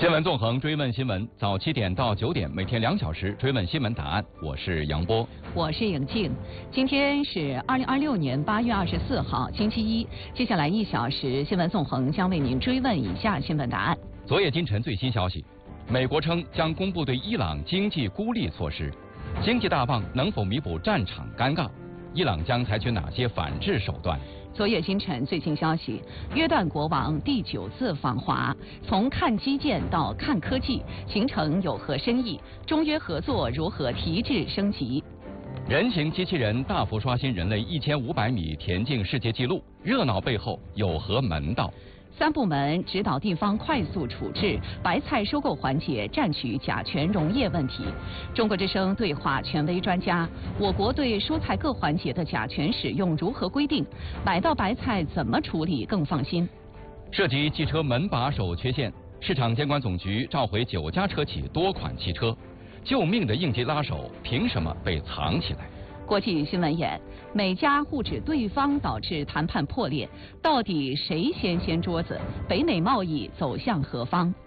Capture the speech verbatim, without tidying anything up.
新闻纵横追问新闻，早七点到九点，每天两小时追问新闻答案。我是杨波， 我是颖静。今天是二零二六年八月二十四号，星期一。接下来一小时，新闻纵横将为您追问以下新闻答案。 昨夜今晨最新消息，美国称将公布对伊朗经济孤立措施，经济大棒能否弥补战场尴尬？伊朗将采取哪些反制手段？ 昨夜今晨最新消息，约旦国王第九次访华，从看基建到看科技，行程有何深意？中约合作如何提质升级？ 人形机器人大幅刷新人类一千五百米田径世界纪录，热闹背后有何门道？ 三部门指导地方快速处置白菜收购环节占取甲醛溶液问题。中国之声对话权威专家，我国对蔬菜各环节的甲醛使用如何规定？买到白菜怎么处理更放心？ 涉及汽车门把手缺陷，市场监管总局召回九家车企多款汽车，救命的应急拉手凭什么被藏起来？ 国际新闻眼，美加互指对方导致谈判破裂，到底谁先掀桌子？北美贸易走向何方？